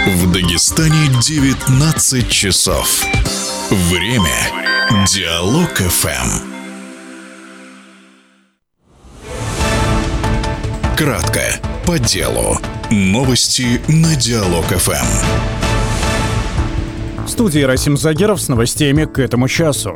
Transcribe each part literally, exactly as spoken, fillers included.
В Дагестане девятнадцать часов. Время Диалог эф эм. Кратко, по делу. Новости на Диалог эф эм. В студии Расим Загеров с новостями к этому часу.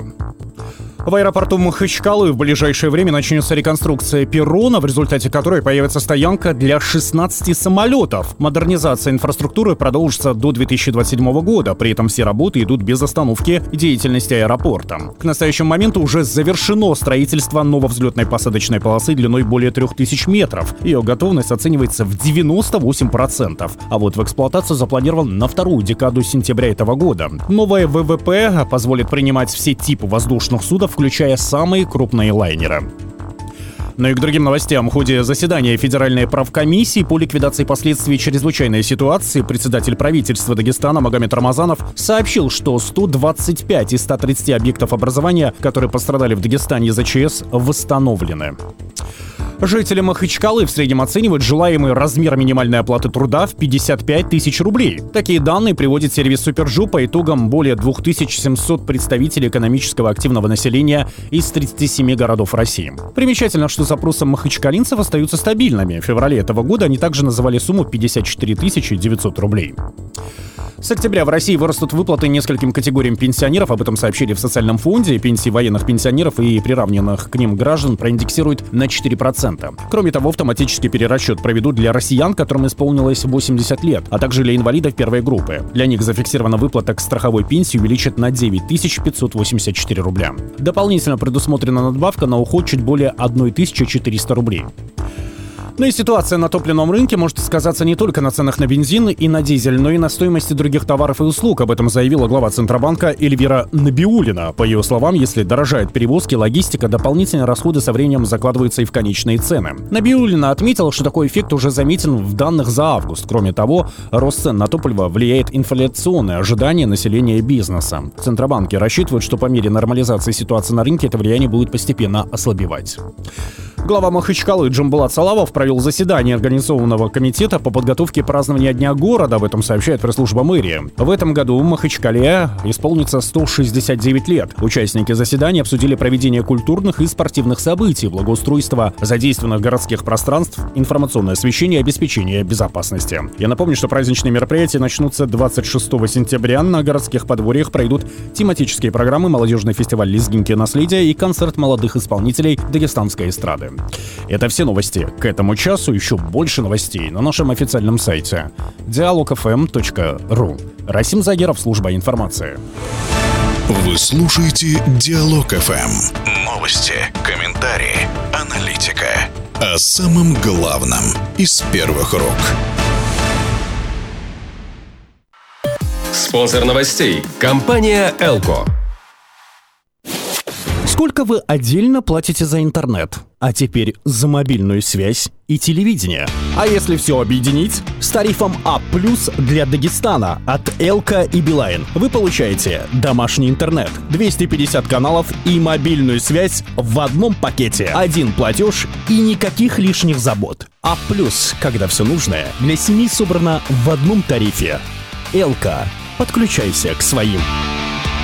В аэропорту Махачкалы в ближайшее время начнется реконструкция перрона, в результате которой появится стоянка для шестнадцати самолетов. Модернизация инфраструктуры продолжится до две тысячи двадцать седьмого года, при этом все работы идут без остановки деятельности аэропорта. К настоящему моменту уже завершено строительство новой взлетной посадочной полосы длиной более трех тысяч метров. Ее готовность оценивается в девяносто восемь процентов, а вот в эксплуатацию запланирован на вторую декаду сентября этого года. Новое вэ вэ пэ позволит принимать все типы воздушных судов, включая самые крупные лайнеры. Ну и к другим новостям. В ходе заседания Федеральной правкомиссии по ликвидации последствий чрезвычайной ситуации председатель правительства Дагестана Магомед Рамазанов сообщил, что сто двадцать пять из ста тридцати объектов образования, которые пострадали в Дагестане из-за ЧС, восстановлены. Жители Махачкалы в среднем оценивают желаемый размер минимальной оплаты труда в пятьдесят пять тысяч рублей. Такие данные приводит сервис Суперджоп по итогам более две тысячи семьсот представителей экономического активного населения из тридцати семи городов России. Примечательно, что запросы махачкалинцев остаются стабильными. В феврале этого года они также называли сумму пятьдесят четыре тысячи девятьсот рублей. С октября в России вырастут выплаты нескольким категориям пенсионеров. Об этом сообщили в социальном фонде. Пенсии военных пенсионеров и приравненных к ним граждан проиндексируют на четыре процента. Кроме того, автоматический перерасчет проведут для россиян, которым исполнилось восемьдесят лет, а также для инвалидов первой группы. Для них зафиксирована выплата к страховой пенсии увеличат на девять тысяч пятьсот восемьдесят четыре рубля. Дополнительно предусмотрена надбавка на уход чуть более тысяча четыреста рублей. Ну и ситуация на топливном рынке может сказаться не только на ценах на бензин и на дизель, но и на стоимости других товаров и услуг. Об этом заявила глава Центробанка Эльвира Набиуллина. По ее словам, если дорожают перевозки, логистика, дополнительные расходы со временем закладываются и в конечные цены. Набиуллина отметила, что такой эффект уже заметен в данных за август. Кроме того, рост цен на топливо влияет инфляционное ожидание населения и бизнеса. Центробанки рассчитывают, что по мере нормализации ситуации на рынке это влияние будет постепенно ослабевать. Глава Махачкалы Джамбулат Салавов провел заседание Организованного комитета по подготовке празднования Дня города. Об этом сообщает пресс-служба мэрии. В этом году в Махачкале исполнится сто шестьдесят девять лет. Участники заседания обсудили проведение культурных и спортивных событий, благоустройство задействованных городских пространств, информационное освещение и обеспечение безопасности. Я напомню, что праздничные мероприятия начнутся двадцать шестого сентября. На городских подворьях пройдут тематические программы, молодежный фестиваль «Лезгинки наследия» и концерт молодых исполнителей дагестанской эстрады. Это все новости к этому часу. Еще больше новостей на нашем официальном сайте диалог эф эм точка ру. Расим Загеров, служба информации. Вы слушаете Диалог эф эм. Новости, комментарии, аналитика. О самом главном из первых рук. Спонсор новостей – компания «Элко». Сколько вы отдельно платите за интернет? А теперь за мобильную связь и телевидение. А если все объединить? С тарифом А плюс для Дагестана от Элка и Билайн вы получаете домашний интернет, двести пятьдесят каналов и мобильную связь в одном пакете. Один платеж и никаких лишних забот. А плюс, когда все нужное для семьи собрано в одном тарифе. Элка. Подключайся к своим.